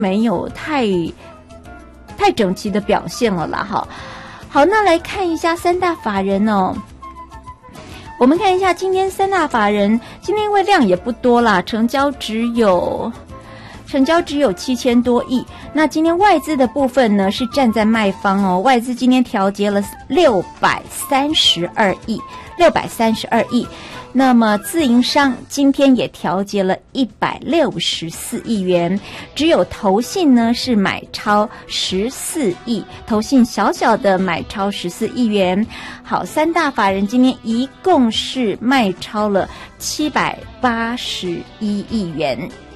没有太整齐的表现了啦。好，那来看一下三大法人哦。我们看一下今天三大法人，今天因为量也不多啦，成交只有7000多亿。那今天外资的部分呢是站在卖方哦，外资今天调节了632亿。那么自营商今天也调节了164亿元，只有投信呢是买超14亿，投信小小的买超14亿元。好，三大法人今天一共是卖超了781亿元。